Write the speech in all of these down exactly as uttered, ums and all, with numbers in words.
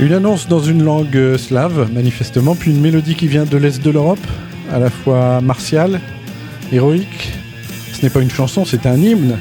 Une annonce dans une langue euh, slave, manifestement, puis une mélodie qui vient de l'Est de l'Europe, à la fois martiale, héroïque. Ce n'est pas une chanson, c'est un hymne.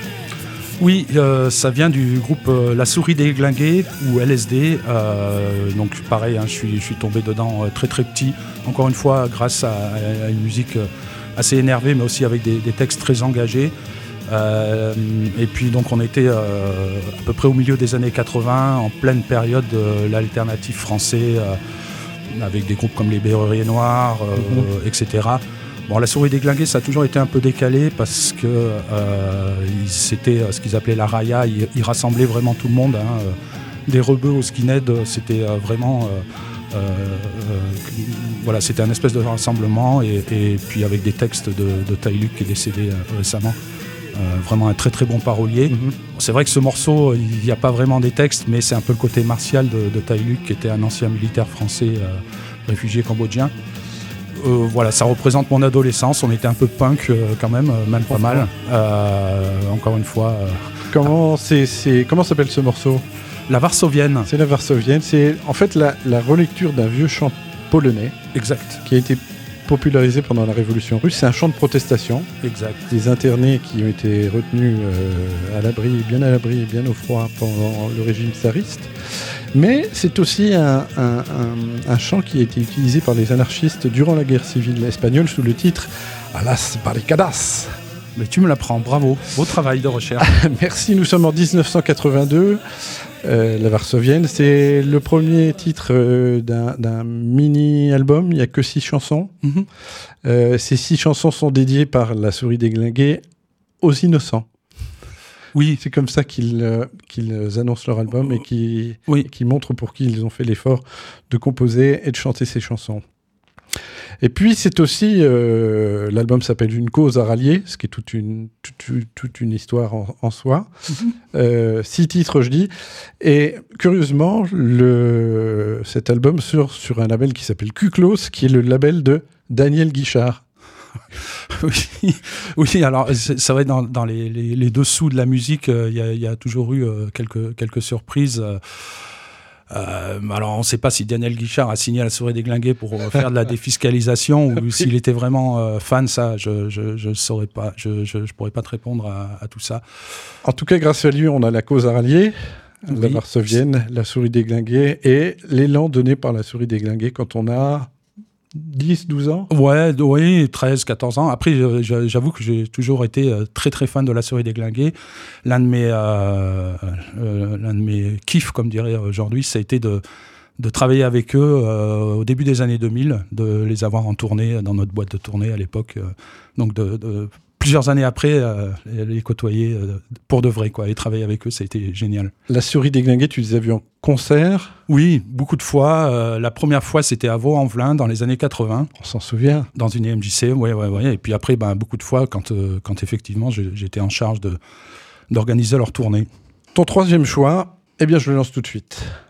Oui, euh, ça vient du groupe euh, La Souris Déglinguée ou L S D. Euh, donc pareil, hein, je suis, je suis tombé dedans euh, très très petit. Encore une fois, grâce à, à une musique euh, assez énervée, mais aussi avec des, des textes très engagés. Euh, et puis donc on était euh, à peu près au milieu des années quatre-vingts, en pleine période de l'alternative français, euh, avec des groupes comme les Berruriers Noirs, euh, mmh. et cetera. Bon, La Souris Déglinguée, ça a toujours été un peu décalé parce que euh, c'était ce qu'ils appelaient la raya, ils, ils rassemblaient vraiment tout le monde, hein, euh, des rebeux aux skinheads, c'était euh, vraiment... Euh, euh, voilà, c'était un espèce de rassemblement, et, et puis avec des textes de, de Ty Luke qui est décédé euh, récemment. Euh, vraiment un très très bon parolier. Mm-hmm. C'est vrai que ce morceau, il n'y a pas vraiment des textes, mais c'est un peu le côté martial de, de Ty Luke, qui était un ancien militaire français euh, réfugié cambodgien. Euh, voilà, ça représente mon adolescence. On était un peu punk euh, quand même, euh, même pas mal. Euh, encore une fois. Euh, comment c'est, c'est comment s'appelle ce morceau ? La Varsovienne. C'est la Varsovienne. C'est en fait la, la relecture d'un vieux chant polonais. Exact. Qui a été popularisé pendant la Révolution russe. C'est un chant de protestation. Exact. Des internés qui ont été retenus euh, à l'abri, bien à l'abri et bien au froid pendant le régime tsariste. Mais c'est aussi un, un, un, un chant qui a été utilisé par les anarchistes durant la guerre civile espagnole sous le titre « A las barricadas ». Mais tu me l'apprends, bravo. Beau travail de recherche. Merci, nous sommes en dix-neuf cent quatre-vingt-deux. Euh, la Varsovienne, c'est le premier titre euh, d'un, d'un mini-album. Il n'y a que six chansons. Mm-hmm. Euh, ces six chansons sont dédiées par La Souris Déglinguée aux innocents. Oui, c'est comme ça qu'ils, euh, qu'ils annoncent leur album et qui, oui. et qui montrent pour qui ils ont fait l'effort de composer et de chanter ces chansons. Et puis, c'est aussi... Euh, l'album s'appelle Une cause à rallier, ce qui est toute une, toute, toute une histoire en, en soi. Mm-hmm. Euh, six titres, je dis. Et curieusement, le, cet album sort sur un label qui s'appelle Q-Close, qui est le label de Daniel Guichard. oui, oui, alors c'est, c'est vrai, dans, dans les, les, les dessous de la musique, il euh, y, y a toujours eu euh, quelques, quelques surprises. Euh, Euh, alors on ne sait pas si Daniel Guichard a signé à La Souris Déglinguée pour euh, faire de la défiscalisation ou s'il était vraiment euh, fan, ça je je je saurais pas, je je, je pourrais pas te répondre à, à tout ça. En tout cas, grâce à lui, on a la cause à rallier, oui. La Varsovienne, La Souris Déglinguée et l'élan donné par La Souris Déglinguée quand on a dix, douze ans. Ouais, oui, treize, quatorze ans. Après, j'avoue que j'ai toujours été très très fan de La Souris Déglinguée. L'un de mes, euh, euh, l'un de mes kiffs, comme dirait aujourd'hui, ça a été de, de travailler avec eux euh, au début des années deux mille, de les avoir en tournée dans notre boîte de tournée à l'époque. Euh, donc de, de plusieurs années après, euh, les côtoyer euh, pour de vrai, quoi, et travailler avec eux, ça a été génial. La Souris Déglinguée, tu les as vus en concert ? Oui, beaucoup de fois. Euh, la première fois, c'était à Vaux-en-Velin, dans les années quatre-vingts. On s'en souvient. Dans une E M J C, oui, oui, oui. Et puis après, ben, beaucoup de fois, quand, euh, quand effectivement, j'étais en charge de, d'organiser leur tournée. Ton troisième choix, eh bien, je le lance tout de suite.